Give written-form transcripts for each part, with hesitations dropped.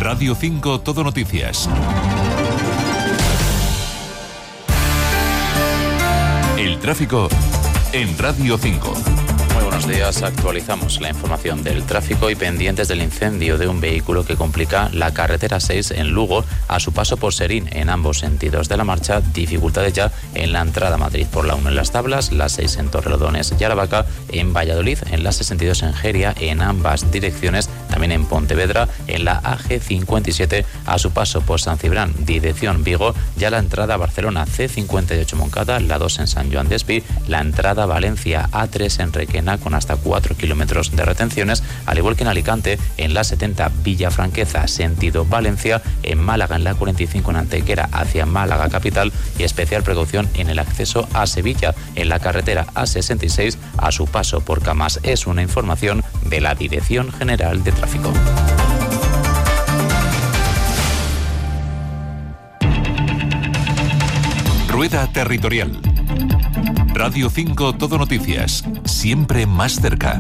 Radio 5 Todo Noticias. El tráfico en Radio 5. Muy buenos días, actualizamos la información del tráfico y pendientes del incendio de un vehículo que complica la carretera 6 en Lugo a su paso por Serín en ambos sentidos de la marcha, dificultades ya en la entrada a Madrid por la 1 en Las Tablas, la 6 en Torrelodones y Aravaca, en Valladolid, en la 62 en Geria, en ambas direcciones, también en Pontevedra, en la AG57 a su paso por San Cibrán, dirección Vigo, ya la entrada a Barcelona C58 Moncada, la 2 en San Joan de Espí, la entrada a Valencia A3 en Requena con hasta 4 kilómetros de retenciones, al igual que en Alicante, en la 70 Villafranqueza, sentido Valencia, en Málaga en la 45 en Antequera hacia Málaga capital y especial precaución en el acceso a Sevilla, en la carretera A66 a su paso por Camas. Es una información de la Dirección General de Tráfico. Rueda Territorial. Radio 5 Todo Noticias, siempre más cerca.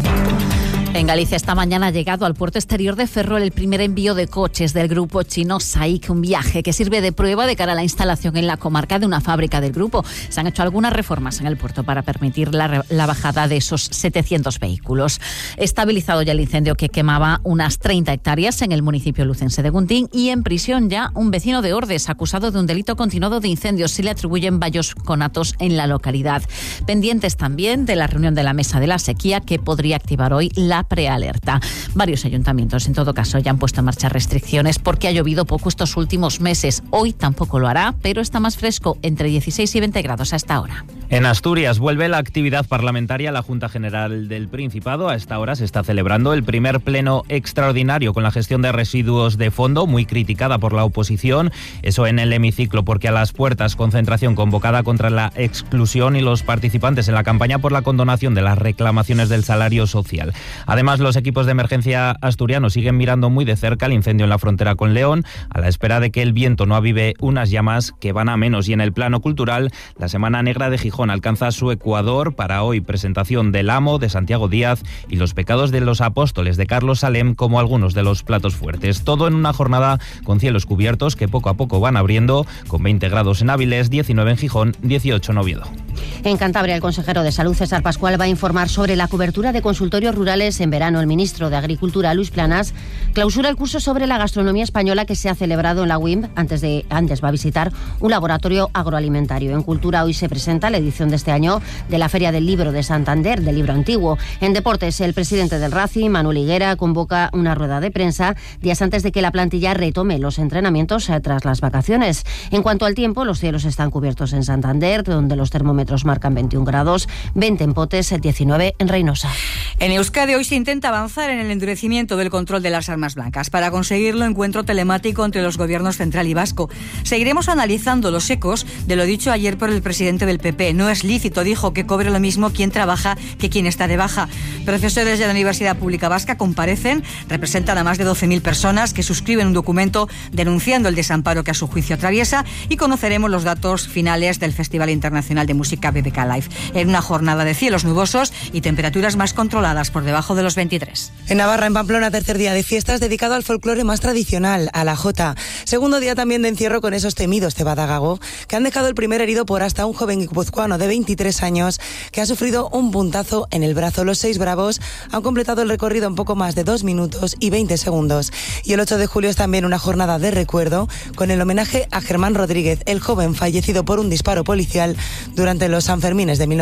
En Galicia esta mañana ha llegado al puerto exterior de Ferrol el primer envío de coches del grupo chino SAIC, un viaje que sirve de prueba de cara a la instalación en la comarca de una fábrica del grupo. Se han hecho algunas reformas en el puerto para permitir la bajada de esos 700 vehículos. Estabilizado ya el incendio que quemaba unas 30 hectáreas en el municipio lucense de Guntín y en prisión ya un vecino de Ordes acusado de un delito continuado de incendios. Se le atribuyen varios conatos en la localidad. Pendientes también de la reunión de la Mesa de la Sequía que podría activar hoy la prealerta. Varios ayuntamientos, en todo caso, ya han puesto en marcha restricciones porque ha llovido poco estos últimos meses. Hoy tampoco lo hará, pero está más fresco, entre 16 y 20 grados a esta hora. En Asturias vuelve la actividad parlamentaria. La Junta General del Principado a esta hora se está celebrando el primer pleno extraordinario con la gestión de residuos de fondo, muy criticada por la oposición. Eso en el hemiciclo, porque a las puertas concentración convocada contra la exclusión y los participantes en la campaña por la condonación de las reclamaciones del salario social. Además, los equipos de emergencia asturianos siguen mirando muy de cerca el incendio en la frontera con León, a la espera de que el viento no avive unas llamas que van a menos. Y en el plano cultural, la Semana Negra de Gijón alcanza su ecuador. Para hoy, presentación del Amo de Santiago Díaz y Los pecados de los apóstoles de Carlos Salem como algunos de los platos fuertes. Todo en una jornada con cielos cubiertos que poco a poco van abriendo, con 20 grados en Áviles, 19 en Gijón, 18 en Oviedo. En Cantabria, el consejero de Salud, César Pascual, va a informar sobre la cobertura de consultorios rurales en verano. El ministro de Agricultura, Luis Planas, clausura el curso sobre la gastronomía española que se ha celebrado en la UIM. Antes va a visitar un laboratorio agroalimentario. En Cultura hoy se presenta la edición de este año de la Feria del Libro de Santander, del libro antiguo. En Deportes, el presidente del Racing, Manuel Higuera, convoca una rueda de prensa días antes de que la plantilla retome los entrenamientos tras las vacaciones. En cuanto al tiempo, los cielos están cubiertos en Santander, donde los termómetros marcan 21 grados, 20 en Potes, 19 en Reynosa. En Euskadi hoy se intenta avanzar en el endurecimiento del control de las armas blancas. Para conseguirlo, encuentro telemático entre los gobiernos central y vasco. Seguiremos analizando los ecos de lo dicho ayer por el presidente del PP. No es lícito, dijo, que cobre lo mismo quien trabaja que quien está de baja. Profesores de la Universidad Pública Vasca comparecen, representan a más de 12.000 personas que suscriben un documento denunciando el desamparo que a su juicio atraviesa, y conoceremos los datos finales del Festival Internacional de Música BBK Live, en una jornada de cielos nubosos y temperaturas más controladas por debajo de los 23. En Navarra, en Pamplona, tercer día de fiestas dedicado al folclore más tradicional, a la jota. Segundo día también de encierro con esos temidos cebadagago, que han dejado el primer herido por hasta un joven guipuzcoano de 23 años que ha sufrido un puntazo en el brazo. Los 6 bravos han completado el recorrido en poco más de 2 minutos y 20 segundos. Y el 8 de julio es también una jornada de recuerdo con el homenaje a Germán Rodríguez, el joven fallecido por un disparo policial durante los Sanfermines de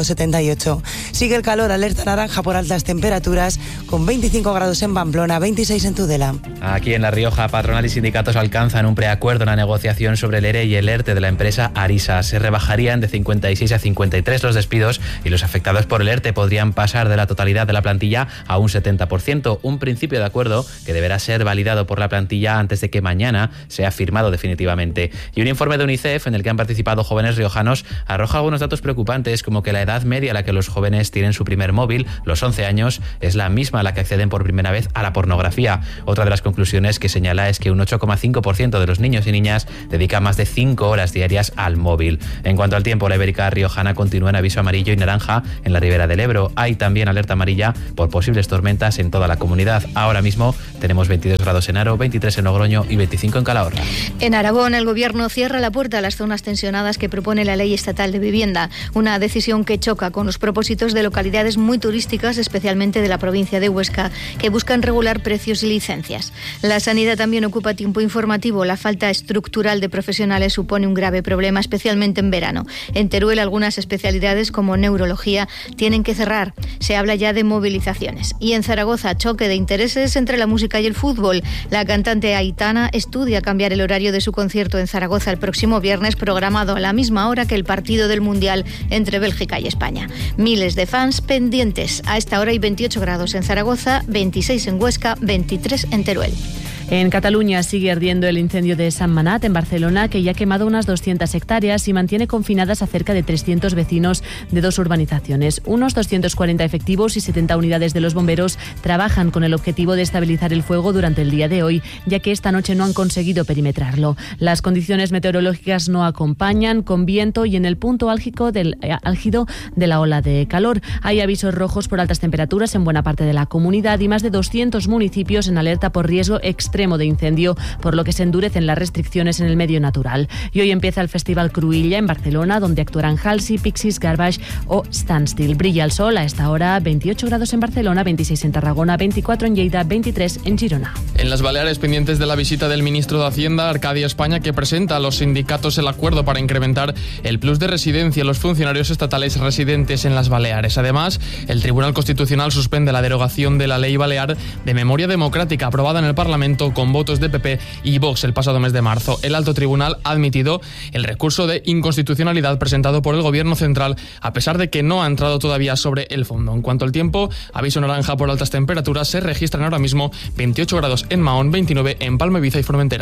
1978. Sigue el calor, alerta naranja por altas temperaturas, con 25 grados en Pamplona, 26 en Tudela. Aquí en La Rioja, patronal y sindicatos alcanzan un preacuerdo en la negociación sobre el ERE y el ERTE de la empresa Arisa. Se rebajarían de 56 a 53 los despidos y los afectados por el ERTE podrían pasar de la totalidad de la plantilla a un 70%, un principio de acuerdo que deberá ser validado por la plantilla antes de que mañana sea firmado definitivamente. Y un informe de UNICEF en el que han participado jóvenes riojanos arroja algunos datos preocupantes, como que la edad media a la que los jóvenes tienen su primer móvil, los 11 años, es la misma a la que acceden por primera vez a la pornografía. Otra de las conclusiones que señala es que un 8,5% de los niños y niñas dedica más de 5 horas diarias al móvil. En cuanto al tiempo, la Ibérica hidrográfica riojana continúa en aviso amarillo y naranja en la ribera del Ebro. Hay también alerta amarilla por posibles tormentas en toda la comunidad. Ahora mismo tenemos 22 grados en Aro, 23 en Logroño y 25 en Calahorra. En Aragón, el Gobierno cierra la puerta a las zonas tensionadas que propone la Ley Estatal de Vivienda, una decisión que choca con los propósitos de localidades muy turísticas, especialmente de la provincia de Huesca, que buscan regular precios y licencias. La sanidad también ocupa tiempo informativo. La falta estructural de profesionales supone un grave problema, especialmente en verano. En Teruel, algunas especialidades como neurología tienen que cerrar. Se habla ya de movilizaciones. Y en Zaragoza, choque de intereses entre la música y el fútbol. La cantante Aitana estudia cambiar el horario de su concierto en Zaragoza el próximo viernes, programado a la misma hora que el partido del Mundial entre Bélgica y España. Miles de fans pendientes. A esta hora hay 28 grados en Zaragoza, 26 en Huesca, 23 en Teruel. En Cataluña sigue ardiendo el incendio de Sant Manat, en Barcelona, que ya ha quemado unas 200 hectáreas y mantiene confinadas a cerca de 300 vecinos de 2 urbanizaciones. Unos 240 efectivos y 70 unidades de los bomberos trabajan con el objetivo de estabilizar el fuego durante el día de hoy, ya que esta noche no han conseguido perimetrarlo. Las condiciones meteorológicas no acompañan, con viento y en el punto álgido de la ola de calor. Hay avisos rojos por altas temperaturas en buena parte de la comunidad y más de 200 municipios en alerta por riesgo extremo de incendio, por lo que se endurecen las restricciones en el medio natural. Y hoy empieza el Festival Cruïlla en Barcelona, donde actuarán Halsey, Pixies, Garbage o Standstill. Brilla el sol a esta hora, 28 grados en Barcelona, 26 en Tarragona, 24 en Lleida, 23 en Girona. En las Baleares, pendientes de la visita del ministro de Hacienda, Arcadia España, que presenta a los sindicatos el acuerdo para incrementar el plus de residencia a los funcionarios estatales residentes en las Baleares. Además, el Tribunal Constitucional suspende la derogación de la Ley Balear de Memoria Democrática, aprobada en el Parlamento con votos de PP y Vox el pasado mes de marzo. El alto tribunal ha admitido el recurso de inconstitucionalidad presentado por el Gobierno central, a pesar de que no ha entrado todavía sobre el fondo. En cuanto al tiempo, aviso naranja por altas temperaturas. Se registran ahora mismo 28 grados en Mahón, 29 en Palma, Ibiza y Formentera.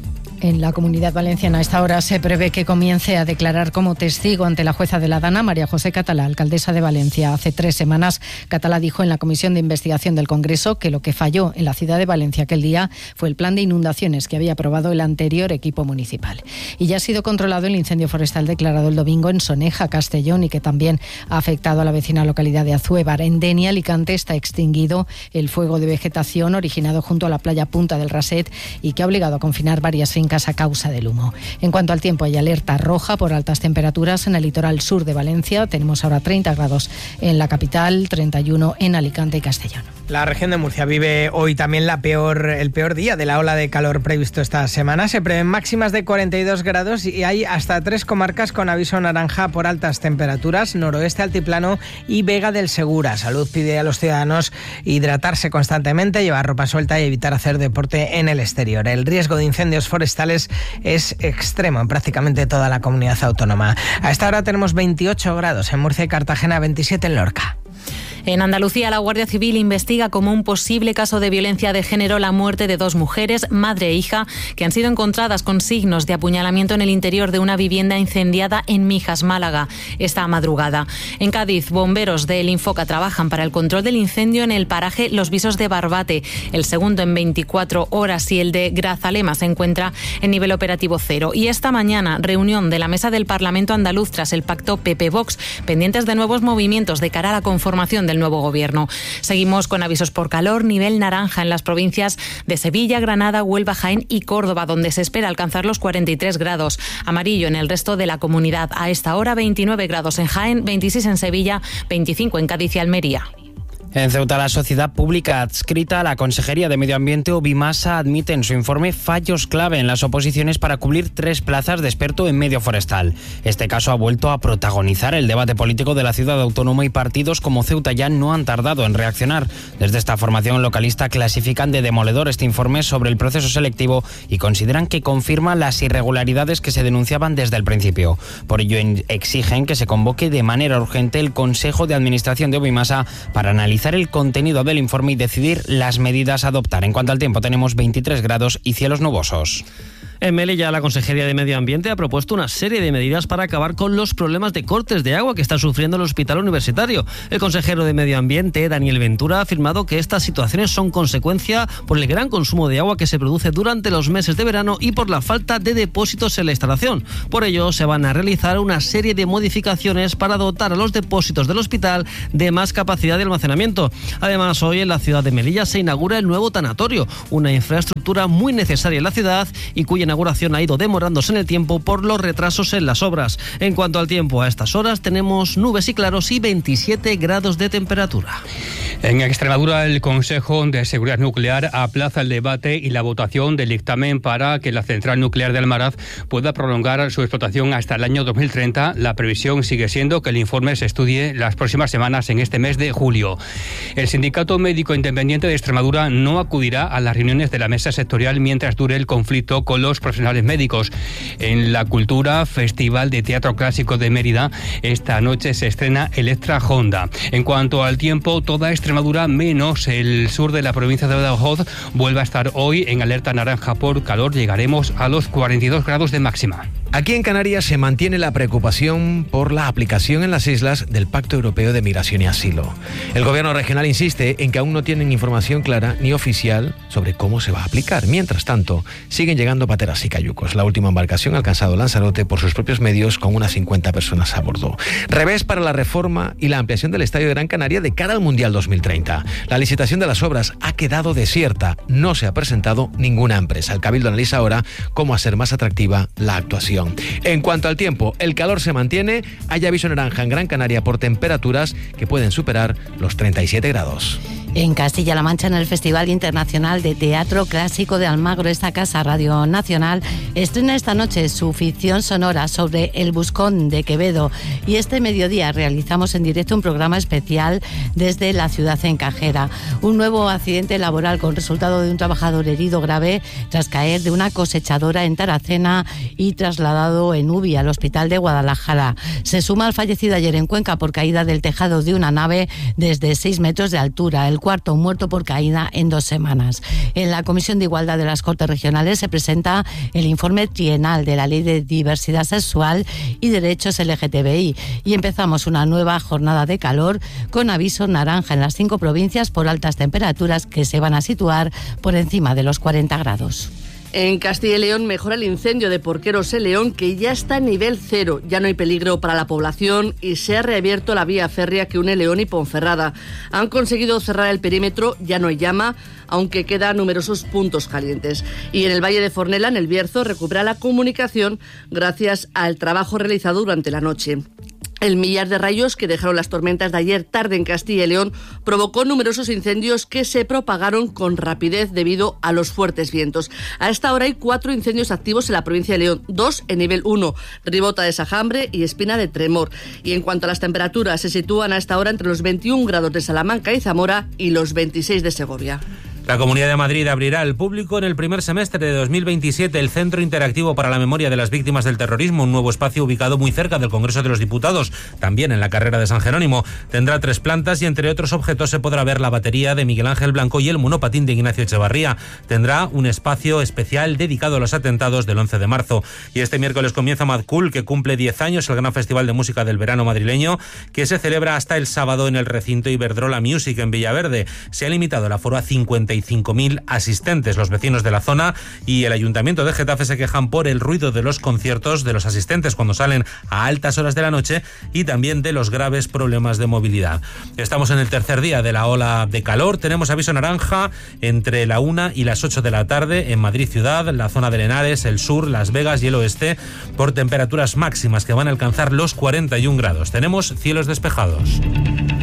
En la Comunidad Valenciana a esta hora se prevé que comience a declarar como testigo ante la jueza de la Dana, María José Catalá, alcaldesa de Valencia. Hace 3 semanas, Catalá dijo en la Comisión de Investigación del Congreso que lo que falló en la ciudad de Valencia aquel día fue el plan de inundaciones que había aprobado el anterior equipo municipal. Y ya ha sido controlado el incendio forestal declarado el domingo en Soneja, Castellón, y que también ha afectado a la vecina localidad de Azuévar. En Denia, Alicante, está extinguido el fuego de vegetación originado junto a la playa Punta del Raset y que ha obligado a confinar varias fincas a causa del humo. En cuanto al tiempo, hay alerta roja por altas temperaturas en el litoral sur de Valencia. Tenemos ahora 30 grados en la capital, 31 en Alicante y Castellón. La región de Murcia vive hoy también el peor día de la ola de calor previsto esta semana. Se prevén máximas de 42 grados y hay hasta 3 comarcas con aviso naranja por altas temperaturas: noroeste, altiplano y Vega del Segura. Salud pide a los ciudadanos hidratarse constantemente, llevar ropa suelta y evitar hacer deporte en el exterior. El riesgo de incendios forestales es extremo en prácticamente toda la comunidad autónoma. A esta hora tenemos 28 grados en Murcia y Cartagena, 27 en Lorca. En Andalucía, la Guardia Civil investiga como un posible caso de violencia de género la muerte de 2 mujeres, madre e hija, que han sido encontradas con signos de apuñalamiento en el interior de una vivienda incendiada en Mijas, Málaga, esta madrugada. En Cádiz, bomberos del Infoca trabajan para el control del incendio en el paraje Los Visos de Barbate, el segundo en 24 horas, y el de Grazalema se encuentra en nivel operativo 0. Y esta mañana, reunión de la Mesa del Parlamento andaluz tras el pacto PP-Vox, pendientes de nuevos movimientos de cara a la conformación del nuevo gobierno. Seguimos con avisos por calor, nivel naranja en las provincias de Sevilla, Granada, Huelva, Jaén y Córdoba, donde se espera alcanzar los 43 grados. Amarillo en el resto de la comunidad. A esta hora 29 grados en Jaén, 26 en Sevilla, 25 en Cádiz y Almería. En Ceuta, la sociedad pública adscrita a la Consejería de Medio Ambiente, Obimasa, admite en su informe fallos clave en las oposiciones para cubrir 3 plazas de experto en medio forestal. Este caso ha vuelto a protagonizar el debate político de la ciudad autónoma y partidos como Ceuta ya no han tardado en reaccionar. Desde esta formación localista clasifican de demoledor este informe sobre el proceso selectivo y consideran que confirma las irregularidades que se denunciaban desde el principio. Por ello exigen que se convoque de manera urgente el Consejo de Administración de Obimasa para analizar el contenido del informe y decidir las medidas a adoptar. En cuanto al tiempo, tenemos 23 grados y cielos nubosos. En Melilla, la Consejería de Medio Ambiente ha propuesto una serie de medidas para acabar con los problemas de cortes de agua que está sufriendo el Hospital Universitario. El consejero de Medio Ambiente, Daniel Ventura, ha afirmado que estas situaciones son consecuencia por el gran consumo de agua que se produce durante los meses de verano y por la falta de depósitos en la instalación. Por ello, se van a realizar una serie de modificaciones para dotar a los depósitos del hospital de más capacidad de almacenamiento. Además, hoy en la ciudad de Melilla se inaugura el nuevo tanatorio, una infraestructura muy necesaria en la ciudad y cuya inauguración ha ido demorándose en el tiempo por los retrasos en las obras. En cuanto al tiempo, a estas horas tenemos nubes y claros y 27 grados de temperatura. En Extremadura, el Consejo de Seguridad Nuclear aplaza el debate y la votación del dictamen para que la central nuclear de Almaraz pueda prolongar su explotación hasta el año 2030. La previsión sigue siendo que el informe se estudie las próximas semanas en este mes de julio. El Sindicato Médico Independiente de Extremadura no acudirá a las reuniones de la mesa sectorial mientras dure el conflicto con los profesionales médicos. En La Cultura, Festival de Teatro Clásico de Mérida, esta noche se estrena Electra Honda. En cuanto al tiempo, toda Extremadura menos el sur de la provincia de Badajoz vuelve a estar hoy en alerta naranja por calor. Llegaremos a los 42 grados de máxima. Aquí en Canarias se mantiene la preocupación por la aplicación en las islas del Pacto Europeo de Migración y Asilo. El gobierno regional insiste en que aún no tienen información clara ni oficial sobre cómo se va a aplicar. Mientras tanto, siguen llegando pateras y cayucos. La última embarcación ha alcanzado Lanzarote por sus propios medios con unas 50 personas a bordo. Revés para la reforma y la ampliación del Estadio de Gran Canaria de cara al Mundial 2030. La licitación de las obras ha quedado desierta. No se ha presentado ninguna empresa. El Cabildo analiza ahora cómo hacer más atractiva la actuación. En cuanto al tiempo, el calor se mantiene. Hay aviso naranja en Gran Canaria por temperaturas que pueden superar los 37 grados. En Castilla-La Mancha, en el Festival Internacional de Teatro Clásico de Almagro, esta casa Radio Nacional estrena esta noche su ficción sonora sobre el Buscón de Quevedo. Y este mediodía realizamos en directo un programa especial desde la ciudad encajera. Un nuevo accidente laboral con resultado de un trabajador herido grave tras caer de una cosechadora en Taracena y trasladado en UBI al hospital de Guadalajara. Se suma al fallecido ayer en Cuenca por caída del tejado de una nave desde 6 metros de altura. El cuarto muerto por caída en 2 semanas. En la Comisión de Igualdad de las Cortes Regionales se presenta el informe trienal de la Ley de Diversidad Sexual y Derechos LGTBI y empezamos una nueva jornada de calor con aviso naranja en las 5 provincias por altas temperaturas que se van a situar por encima de los 40 grados. En Castilla y León mejora el incendio de Porqueros en León, que ya está en nivel 0. Ya no hay peligro para la población y se ha reabierto la vía férrea que une León y Ponferrada. Han conseguido cerrar el perímetro, ya no hay llama, aunque quedan numerosos puntos calientes. Y en el Valle de Fornela, en el Bierzo, recupera la comunicación gracias al trabajo realizado durante la noche. El millar de rayos que dejaron las tormentas de ayer tarde en Castilla y León provocó numerosos incendios que se propagaron con rapidez debido a los fuertes vientos. A esta hora hay 4 incendios activos en la provincia de León, 2 en nivel 1, Ribota de Sajambre y Espina de Tremor. Y en cuanto a las temperaturas, se sitúan a esta hora entre los 21 grados de Salamanca y Zamora y los 26 de Segovia. La Comunidad de Madrid abrirá al público en el primer semestre de 2027 el Centro Interactivo para la Memoria de las Víctimas del Terrorismo, un nuevo espacio ubicado muy cerca del Congreso de los Diputados, también en la carrera de San Jerónimo. Tendrá 3 plantas y entre otros objetos se podrá ver la batería de Miguel Ángel Blanco y el monopatín de Ignacio Echevarría. Tendrá un espacio especial dedicado a los atentados del 11 de marzo. Y este miércoles comienza Mad Cool, que cumple 10 años, el gran festival de música del verano madrileño, que se celebra hasta el sábado en el recinto Iberdrola Music en Villaverde. Se ha limitado el aforo a 55.000 asistentes. Los vecinos de la zona y el Ayuntamiento de Getafe se quejan por el ruido de los conciertos de los asistentes cuando salen a altas horas de la noche y también de los graves problemas de movilidad. Estamos en el tercer día de la ola de calor. Tenemos aviso naranja entre la 1 y las 8 de la tarde en Madrid ciudad, la zona de Henares, el sur, Las Vegas y el oeste por temperaturas máximas que van a alcanzar los 41 grados. Tenemos cielos despejados.